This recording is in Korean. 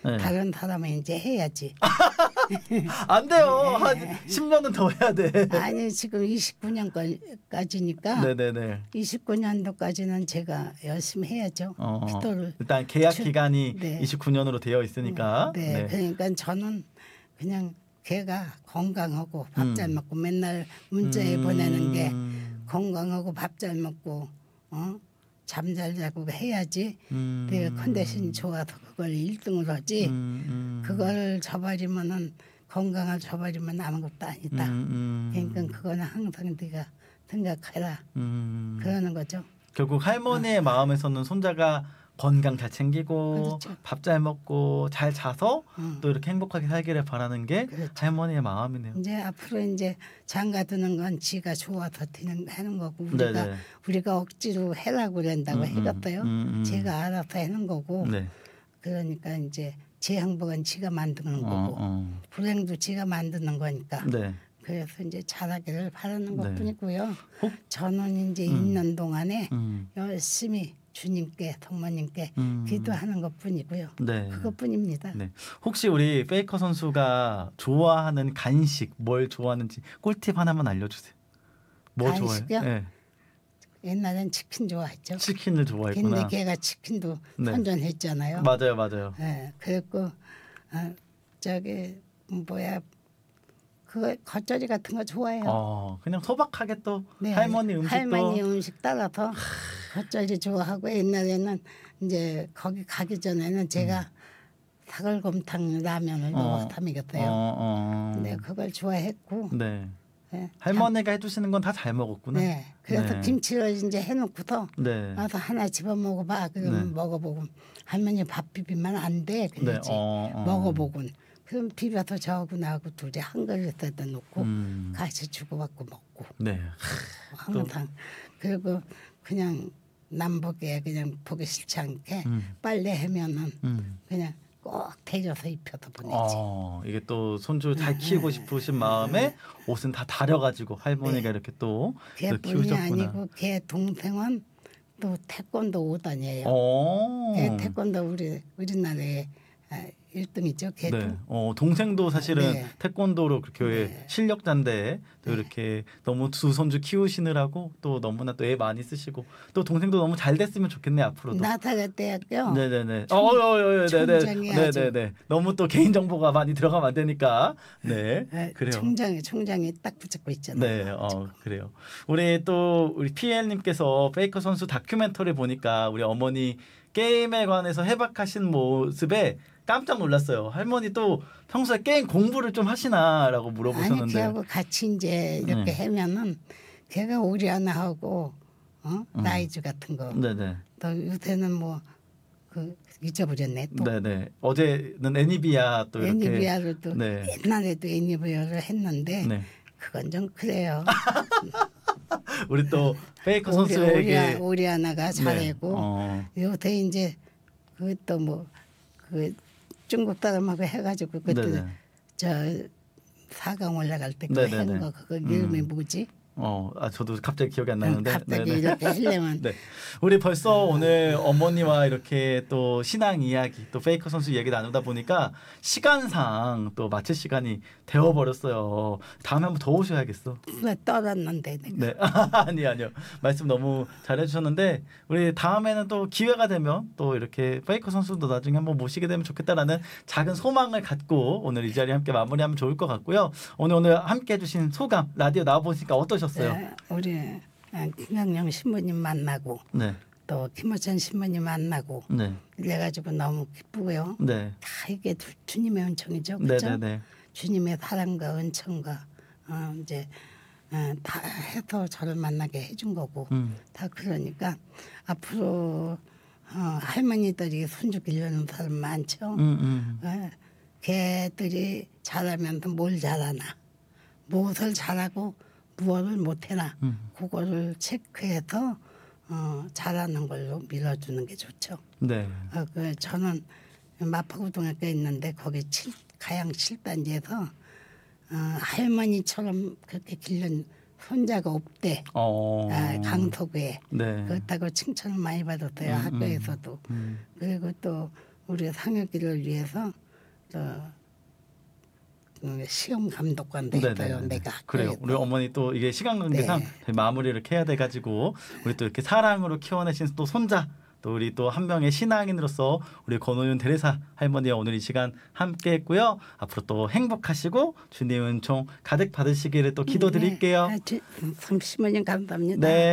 네. 다른 사람은 이제 해야지. 안 돼요. 한 10년은 더 해야 돼. 아니 지금 29년까지니까 네네네. 29년도까지는 제가 열심히 해야죠. 기도를 일단 계약 기간이 네. 29년으로 되어 있으니까. 네. 그러니까 저는 그냥 걔가 건강하고 밥 잘 먹고 맨날 문자에 보내는 게 건강하고 밥 잘 먹고 잠 잘 자고 해야지 내가 컨디션이 좋아서 그걸 1등을 하지 그걸 저버리면은 건강을 저버리면 아무것도 아니다. 그러니까 그거는 항상 네가 생각해라. 그러는 거죠. 결국 할머니의 마음에서는 손자가 건강 잘 챙기고 그렇죠. 밥 잘 먹고 잘 자서 또 이렇게 행복하게 살기를 바라는 게 그렇죠. 할머니의 마음이네요. 이제 앞으로 이제 장가 드는 건 지가 좋아서 하는 거고 우리가 억지로 해라고 그런다고 해갔어요. 제가 알아서 하는 거고 네. 그러니까 이제 제 행복은 지가 만드는 거고 불행도 지가 만드는 거니까. 네. 그래서 이제 잘하기를 바라는 것뿐이고요. 혹? 저는 이제 있는 동안에 열심히 주님께 성모님께 기도하는 것뿐이고요. 네. 그것뿐입니다. 네. 혹시 우리 페이커 선수가 좋아하는 간식 뭘 좋아하는지 꿀팁 하나만 알려주세요. 뭐 간식이요? 좋아해요? 네. 옛날엔 치킨 좋아했죠. 치킨을 좋아했구나. 근데 걔가 치킨도 네. 선전했잖아요. 맞아요. 네. 그랬고 저기 뭐야 그 겉절이 같은 거 좋아해요. 그냥 소박하게 또 네. 할머니 음식도 할머니 음식 따라서 겉절이 좋아하고 옛날에는 이제 거기 가기 전에는 제가 사골곰탕 라면을 넣어서 먹였어요. 네, 그걸 좋아했고. 네. 네. 할머니가 해주시는 건 다 잘 먹었구나. 네. 그래서 네. 김치를 이제 해놓고서 네. 와서 하나 집어 먹어봐. 그럼 먹어보고 할머니 밥 비비면 안 돼. 그러지. 먹어보곤. 그럼 비벼서 저하고 나하고 둘이 한 그릇에다 놓고 같이 주고받고 먹고. 네. 항상. 그리고 그냥 남보기에 그냥 보기 싫지 않게 빨래 하면은 그냥 꼭 데려서 입혀서 보내지. 이게 또 손주 잘 키우고 싶으신 마음에 옷은 다 다려가지고 할머니가 이렇게 또 걔뿐이 키우셨구나. 아니고 걔 동생은 또 태권도 5단이에요. 걔 태권도 우리나라에 1등이죠. 걔도. 네. 동생도 사실은 태권도로 그렇게 실력자인데 또 이렇게 너무 두 손주 키우시느라고 또 너무나 또 애 많이 쓰시고 또 동생도 너무 잘 됐으면 좋겠네 앞으로도. 나타가 대학교. 네네네. 네네. 너무 또 개인 정보가 많이 들어가면 안 되니까. 네. 그래요. 총장이 딱 붙잡고 있잖아요. 네. 그래요. 우리 PL님께서 페이커 선수 다큐멘터리 보니까 우리 어머니 게임에 관해서 해박하신 모습에 깜짝 놀랐어요. 할머니 또 평소에 게임 공부를 좀 하시나라고 물어보셨는데. 아니 걔하고 같이 이제 이렇게 하면은 걔가 오리아나하고 라이즈 같은 거. 네네. 또 요새는 뭐 그 잊어버렸네 또. 네네. 어제는 애니비아 또 이렇게. 애니비아를 또 옛날에도 애니비아를 했는데 그건 좀 그래요. 우리 또 페이커 선수에게 오리아나가 잘하고 요새 이제 그또 뭐 그 중국 사람하고 해가지고 그때 저 4강 올라갈 때 그 한 거 그거 이름이 뭐지? 저도 갑자기 기억이 안 나는데. 갑자기 이렇게 하려면. 네. 우리 벌써 오늘 어머니와 이렇게 또 신앙 이야기, 또 페이커 선수 얘기 나누다 보니까 시간상 또 마칠 시간이 되어버렸어요. 다음에 한번 더 오셔야겠어. 왜 떨었는데 내가. 네. 아니요. 말씀 너무 잘해주셨는데 우리 다음에는 또 기회가 되면 또 이렇게 페이커 선수도 나중에 한번 모시게 되면 좋겠다라는 작은 소망을 갖고 오늘 이 자리 함께 마무리하면 좋을 것 같고요. 오늘 함께 해주신 소감 라디오 나와보시니까 어떠셨어요? 우리 김영영 신부님 만나고 또 김호찬 신부님 만나고 그래가지고 너무 기쁘고요. 다 이게 주님의 은총이죠. 그렇죠? 주님의 사랑과 은총과 이제 다 해서 저를 만나게 해준 거고 다 그러니까 앞으로 할머니들이 손주 기르는 사람 많죠. 걔들이 잘하면 뭘 잘하나 무엇을 잘하고 무엇을 못해나 그거를 체크해서 잘하는 걸로 밀어주는 게 좋죠. 네. 저는 마포고등학교에 있는데 거기 가양 7단지에서 할머니처럼 그렇게 길른 손자가 없대. 강서구에. 그렇다고 칭찬을 많이 받았어요. 학교에서도. 그리고 또 우리 상혁이를 위해서 시험 감독관 되겠어요. 내가 그래요. 학교에서. 우리 어머니 또 이게 시간 관계상 마무리를 이렇게 해야 돼가지고 우리 또 이렇게 사랑으로 키워내신 또 손자 또 우리 또 한 명의 신앙인으로서 우리 권호윤 대리사 할머니와 오늘 이 시간 함께했고요. 앞으로 또 행복하시고 주님의 은총 가득 받으시기를 또 기도드릴게요. 네. 30년 감사합니다. 네.